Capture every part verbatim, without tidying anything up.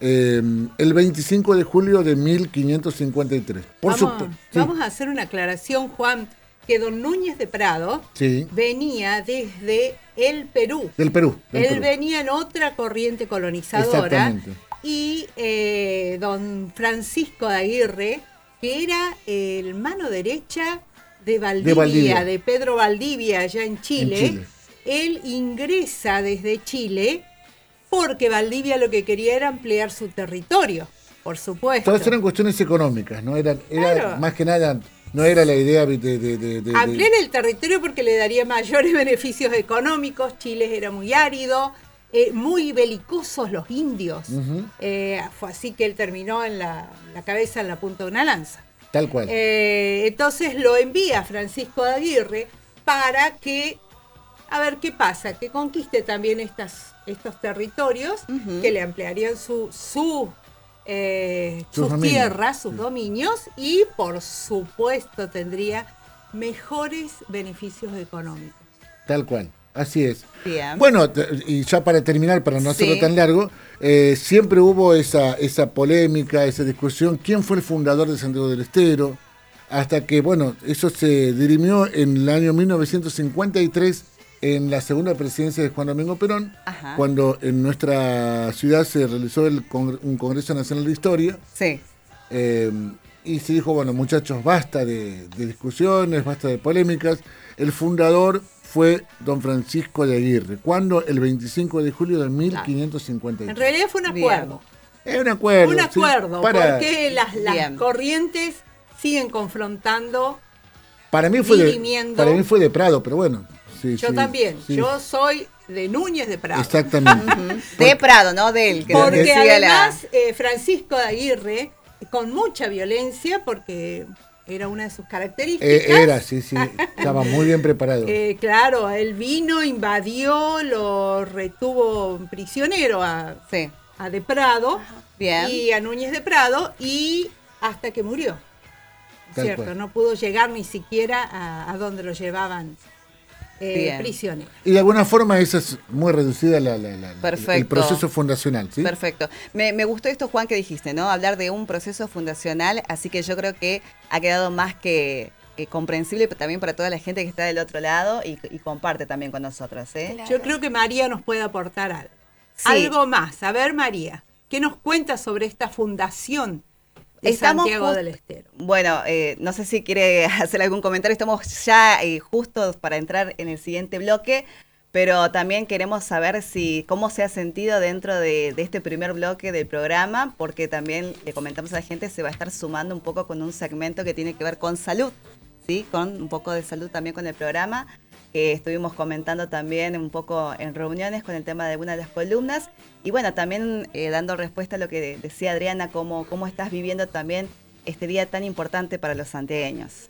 eh, el veinticinco de julio de mil quinientos cincuenta y tres. Por vamos, supuesto. Vamos a hacer una aclaración, Juan, que don Núñez de Prado sí. venía desde el Perú. Del Perú. Del Él Perú. venía en otra corriente colonizadora. Exactamente. Y eh, don Francisco de Aguirre, que era el mano derecha de Valdivia, de, Valdivia. de Pedro Valdivia, allá en Chile. en Chile. Él ingresa desde Chile porque Valdivia lo que quería era ampliar su territorio, por supuesto. Todas eran cuestiones económicas, ¿no? Era, era claro. Más que nada, no era la idea de... de, de, de ampliar el territorio porque le daría mayores beneficios económicos. Chile era muy árido, eh, muy belicosos los indios. Uh-huh. eh, fue así que él terminó en la, la cabeza en la punta de una lanza. Tal cual. Eh, entonces lo envía Francisco de Aguirre para que, a ver qué pasa, que conquiste también estas, estos territorios, uh-huh. que le ampliarían su, su, eh, sus, sus tierras, sus sí. dominios, y por supuesto tendría mejores beneficios económicos. Tal cual. Así es. Bien. Bueno, y ya para terminar, para no hacerlo sí. tan largo, eh, siempre hubo esa, esa polémica, esa discusión, ¿quién fue el fundador de Santiago del Estero? Hasta que, bueno, eso se dirimió en el año mil novecientos cincuenta y tres, en la segunda presidencia de Juan Domingo Perón, Ajá. cuando en nuestra ciudad se realizó el congre- un Congreso Nacional de Historia. Sí. Eh, y se dijo, bueno, muchachos, basta de, de discusiones, basta de polémicas. El fundador fue don Francisco de Aguirre, cuando el veinticinco de julio de mil quinientos cincuenta y tres. En realidad fue un acuerdo. Es un acuerdo. Un acuerdo, sí, para... porque las, las corrientes siguen confrontando. Para mí fue de, para mí fue de Prado, pero bueno. Sí, yo sí, también, sí. yo soy de Núñez de Prado. Exactamente. Uh-huh. De Prado, no de él. Que porque decía además la... eh, Francisco de Aguirre, con mucha violencia, porque... era una de sus características. Eh, era, sí, sí, estaba muy bien preparado. Eh, claro, él vino, invadió, lo retuvo prisionero a, sí. a de Prado bien. y a Núñez de Prado, y hasta que murió. Tal Cierto, cual. No pudo llegar ni siquiera a, a donde lo llevaban eh, prisioneros. Y de alguna forma esa es muy reducida la, la, la, el proceso fundacional, ¿sí? Perfecto. Me, me gustó esto, Juan, que dijiste, ¿no? Hablar de un proceso fundacional, así que yo creo que ha quedado más que, que comprensible también para toda la gente que está del otro lado y, y comparte también con nosotros, ¿eh? Claro. Yo creo que María nos puede aportar algo. Sí. Algo más. A ver, María, ¿qué nos cuenta sobre esta fundación de Estamos Santiago just- del Estero? Bueno, eh, no sé si quiere hacer algún comentario. Estamos ya eh, justos para entrar en el siguiente bloque, pero también queremos saber si cómo se ha sentido dentro de, de este primer bloque del programa, porque también le comentamos a la gente, se va a estar sumando un poco con un segmento que tiene que ver con salud, ¿sí? Con un poco de salud también con el programa, que estuvimos comentando también un poco en reuniones con el tema de una de las columnas. Y bueno, también eh, dando respuesta a lo que decía Adriana, cómo, cómo estás viviendo también este día tan importante para los santiagueños.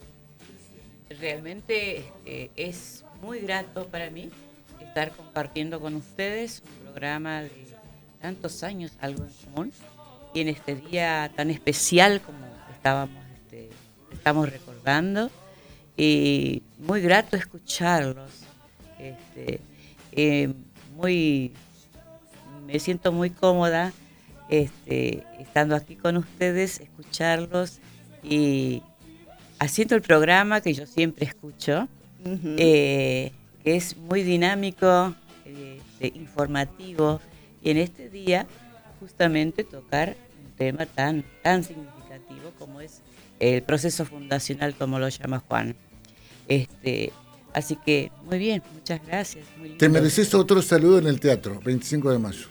Realmente eh, es muy grato para mí estar compartiendo con ustedes un programa de tantos años, algo en común, y en este día tan especial como estábamos, este, estamos recordando, y muy grato escucharlos, este, eh, muy... me siento muy cómoda este, estando aquí con ustedes, escucharlos y haciendo el programa que yo siempre escucho, uh-huh. eh, que es muy dinámico, eh, informativo, y en este día justamente tocar un tema tan, tan significativo como es el proceso fundacional, como lo llama Juan. Este, así que, muy bien, muchas gracias. Muy Te mereces otro saludo en el teatro, veinticinco de mayo.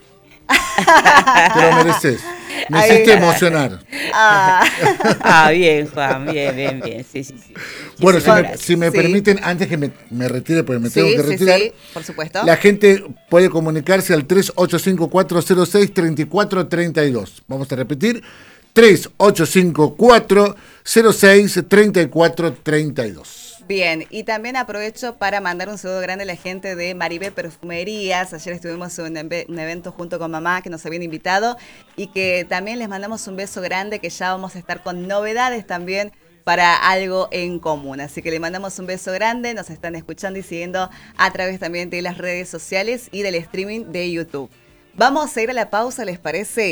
Te lo mereces. Me Ahí, hiciste emocionar. Ah. ah, bien, Juan, bien, bien, bien. Sí, sí, sí. Bueno, si me, si me sí. permiten, antes que me, me retire, porque me sí, tengo que retirar. Sí, sí, por supuesto. La gente puede comunicarse al tres ocho cinco cuatro cero seis tres cuatro tres dos. Vamos a repetir. tres ocho cinco cuatro cero seis tres cuatro tres dos. Bien, y también aprovecho para mandar un saludo grande a la gente de Maribé Perfumerías. Ayer estuvimos en un evento junto con mamá que nos habían invitado y que también les mandamos un beso grande, que ya vamos a estar con novedades también para algo en común. Así que le mandamos un beso grande, nos están escuchando y siguiendo a través también de las redes sociales y del streaming de YouTube. Vamos a ir a la pausa, ¿les parece?